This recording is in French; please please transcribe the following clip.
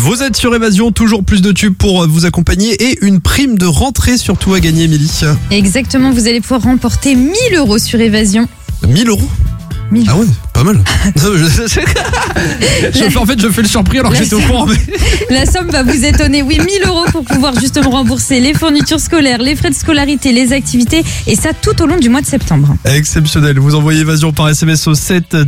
Vous êtes sur Évasion, toujours plus de tubes pour vous accompagner et une prime de rentrée surtout à gagner, Émilie. Exactement, vous allez pouvoir remporter 1 000 € sur Évasion. 1 000 €? 1 000 €. Ah ouais, pas mal. Je fais le surpris alors que j'étais au courant. Mais... La somme va vous étonner. Oui, 1 000 € pour pouvoir justement rembourser les fournitures scolaires, les frais de scolarité, les activités et ça tout au long du mois de septembre. Exceptionnel. Vous envoyez Évasion par SMS au 7